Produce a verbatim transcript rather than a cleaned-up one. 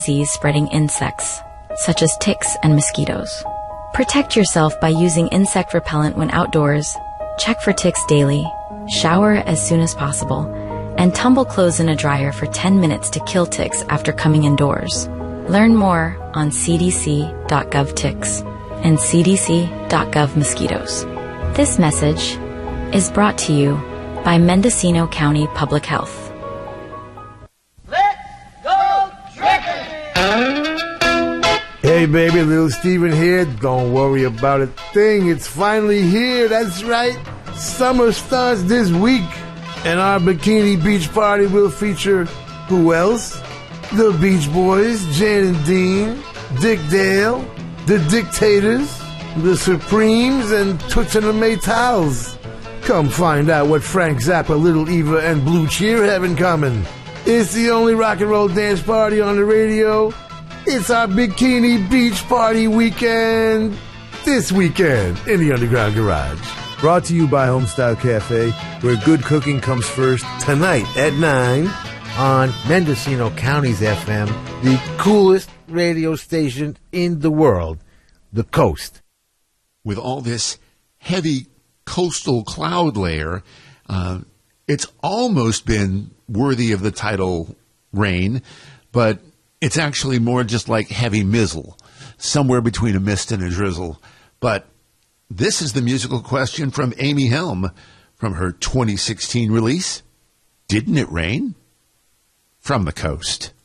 disease-spreading insects, such as ticks and mosquitoes. Protect yourself by using insect repellent when outdoors, check for ticks daily, shower as soon as possible, and tumble clothes in a dryer for ten minutes to kill ticks after coming indoors. Learn more on c d c dot gov ticks and c d c dot gov mosquitoes. This message is brought to you by Mendocino County Public Health. Hey baby, little Steven here. Don't worry about a thing. It's finally here. That's right. Summer starts this week. And our Bikini Beach Party will feature who else? The Beach Boys, Jan and Dean, Dick Dale, the Dictators, the Supremes, and Toots and the Maytals. Come find out what Frank Zappa, Little Eva, and Blue Cheer have in common. It's the only rock and roll dance party on the radio. It's our Bikini Beach Party weekend. This weekend in the Underground Garage. Brought to you by Homestyle Cafe, where good cooking comes first, tonight at nine on Mendocino County's F M, the coolest radio station in the world, The Coast. With all this heavy coastal cloud layer, uh, it's almost been worthy of the title rain, but it's actually more just like heavy mizzle, somewhere between a mist and a drizzle. But this is the musical question from Amy Helm from her twenty sixteen release, Didn't It Rain? From the Coast.